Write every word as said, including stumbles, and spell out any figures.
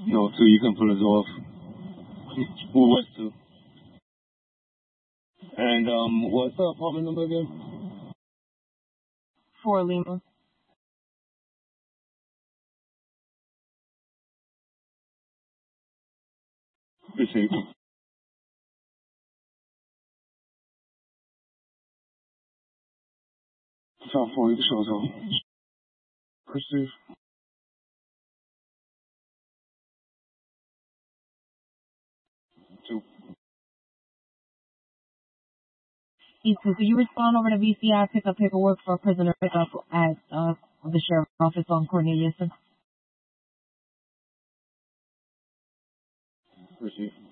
Yo, so you can pull us off. Who was to? And um, what's the apartment number again? For Lima. Appreciate you. Top four, you can show us off. Perceive. Two. E two, could you respond over to V C I, pick up paperwork for a prisoner pickup at uh, the sheriff's office on Cornelius? Perceive.